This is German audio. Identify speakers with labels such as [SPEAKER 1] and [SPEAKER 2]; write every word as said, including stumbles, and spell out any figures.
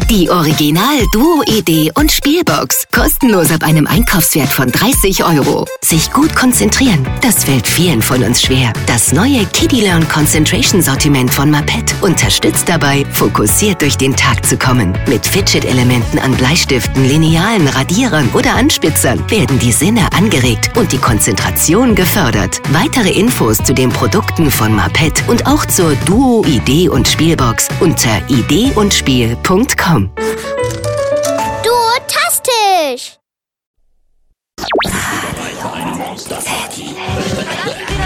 [SPEAKER 1] Die Original Duo Idee und Spielbox. Kostenlos ab einem Einkaufswert von dreißig Euro. Sich gut konzentrieren, das fällt vielen von uns schwer. Das neue Kiddie Learn Concentration Sortiment von Maped unterstützt dabei, fokussiert durch den Tag zu kommen. Mit Fidget-Elementen an Bleistiften, Linealen, Radierern oder Anspitzern werden die Sinne angeregt und die Konzentration gefördert. Weitere Infos zu den Produkten von Maped und auch zur Duo Idee und Spielbox unter idee und spiel punkt com.
[SPEAKER 2] Duotastisch!
[SPEAKER 3] Eine Monsterparty.